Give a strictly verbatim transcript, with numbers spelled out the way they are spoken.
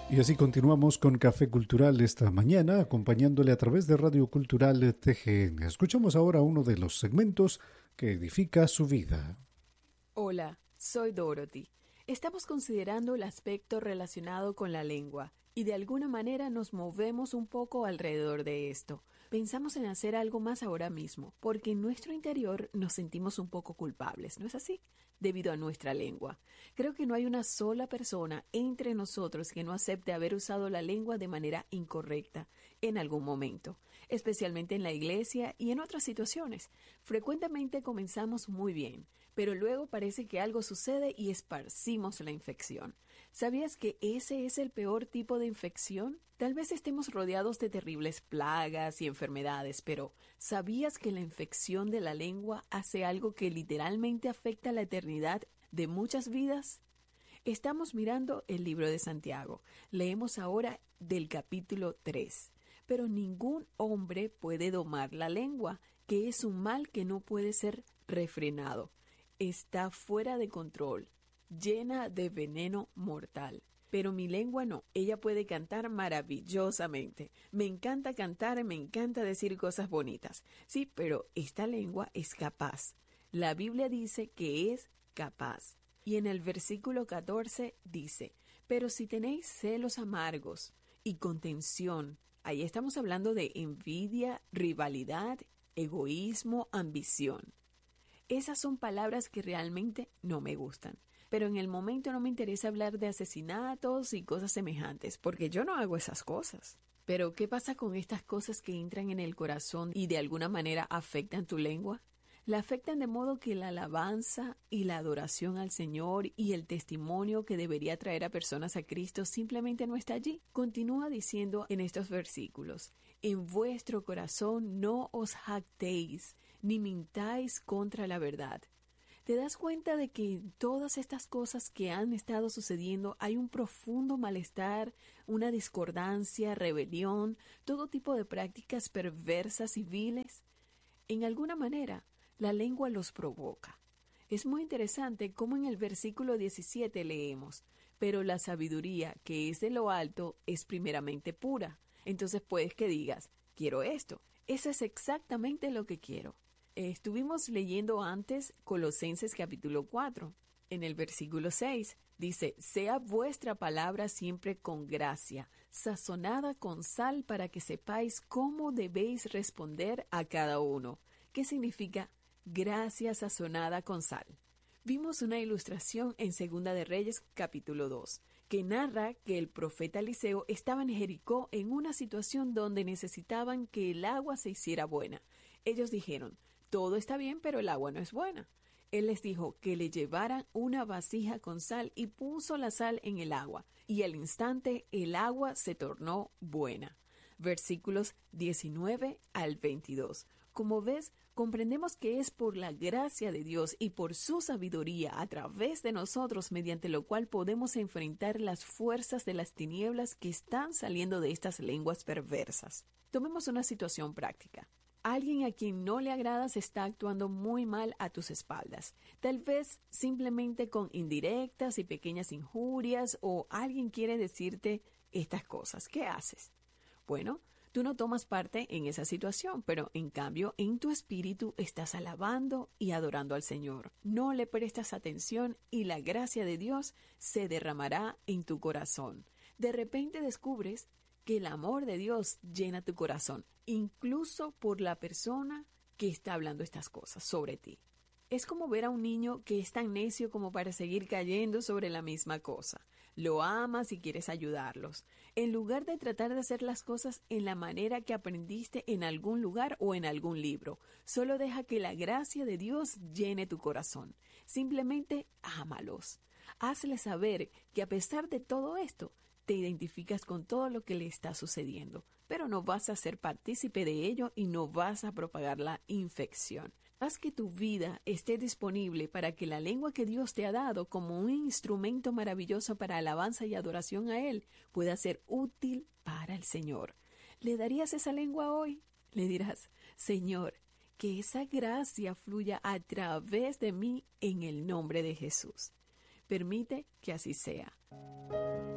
Y así continuamos con Café Cultural esta mañana, acompañándole a través de Radio Cultural T G N. Escuchamos ahora uno de los segmentos que edifica su vida. Hola, soy Dorothy. Estamos considerando el aspecto relacionado con la lengua y de alguna manera nos movemos un poco alrededor de esto. Pensamos en hacer algo más ahora mismo, porque en nuestro interior nos sentimos un poco culpables, ¿no es así? Debido a nuestra lengua. Creo que no hay una sola persona entre nosotros que no acepte haber usado la lengua de manera incorrecta en algún momento, especialmente en la iglesia y en otras situaciones. Frecuentemente comenzamos muy bien, pero luego parece que algo sucede y esparcimos la infección. ¿Sabías que ese es el peor tipo de infección? Tal vez estemos rodeados de terribles plagas y enfermedades, pero ¿sabías que la infección de la lengua hace algo que literalmente afecta la eternidad de muchas vidas? Estamos mirando el libro de Santiago. Leemos ahora del capítulo tres. Pero ningún hombre puede domar la lengua, que es un mal que no puede ser refrenado. Está fuera de control, llena de veneno mortal. Pero mi lengua no, ella puede cantar maravillosamente. Me encanta cantar, me encanta decir cosas bonitas. Sí, pero esta lengua es capaz. La Biblia dice que es capaz. Y en el versículo catorce dice, pero si tenéis celos amargos y contención, ahí estamos hablando de envidia, rivalidad, egoísmo, ambición. Esas son palabras que realmente no me gustan. Pero en el momento no me interesa hablar de asesinatos y cosas semejantes, porque yo no hago esas cosas. Pero, ¿qué pasa con estas cosas que entran en el corazón y de alguna manera afectan tu lengua? La afectan de modo que la alabanza y la adoración al Señor y el testimonio que debería traer a personas a Cristo simplemente no está allí. Continúa diciendo en estos versículos, en vuestro corazón no os jactéis, ni mintáis contra la verdad. ¿Te das cuenta de que en todas estas cosas que han estado sucediendo hay un profundo malestar, una discordancia, rebelión, todo tipo de prácticas perversas y viles? En alguna manera, la lengua los provoca. Es muy interesante cómo en el versículo diecisiete leemos, pero la sabiduría que es de lo alto es primeramente pura. Entonces puedes que digas, quiero esto. Eso es exactamente lo que quiero. Estuvimos leyendo antes Colosenses capítulo cuatro. En el versículo seis dice, sea vuestra palabra siempre con gracia, sazonada con sal para que sepáis cómo debéis responder a cada uno. ¿Qué significa gracia sazonada con sal? Vimos una ilustración en Segunda de Reyes capítulo dos, que narra que el profeta Eliseo estaba en Jericó en una situación donde necesitaban que el agua se hiciera buena. Ellos dijeron, todo está bien, pero el agua no es buena. Él les dijo que le llevaran una vasija con sal y puso la sal en el agua, y al instante el agua se tornó buena. Versículos diecinueve al veintidós. Como ves, comprendemos que es por la gracia de Dios y por su sabiduría a través de nosotros mediante lo cual podemos enfrentar las fuerzas de las tinieblas que están saliendo de estas lenguas perversas. Tomemos una situación práctica. Alguien a quien no le agradas está actuando muy mal a tus espaldas. Tal vez simplemente con indirectas y pequeñas injurias, o alguien quiere decirte estas cosas. ¿Qué haces? Bueno, tú no tomas parte en esa situación, pero en cambio en tu espíritu estás alabando y adorando al Señor. No le prestas atención y la gracia de Dios se derramará en tu corazón. De repente descubres que el amor de Dios llena tu corazón, incluso por la persona que está hablando estas cosas sobre ti. Es como ver a un niño que es tan necio como para seguir cayendo sobre la misma cosa. Lo amas y quieres ayudarlos. En lugar de tratar de hacer las cosas en la manera que aprendiste en algún lugar o en algún libro, solo deja que la gracia de Dios llene tu corazón. Simplemente ámalos. Hazles saber que a pesar de todo esto, te identificas con todo lo que le está sucediendo, pero no vas a ser partícipe de ello y no vas a propagar la infección. Haz que tu vida esté disponible para que la lengua que Dios te ha dado como un instrumento maravilloso para alabanza y adoración a Él pueda ser útil para el Señor. ¿Le darías esa lengua hoy? Le dirás, Señor, que esa gracia fluya a través de mí en el nombre de Jesús. Permite que así sea.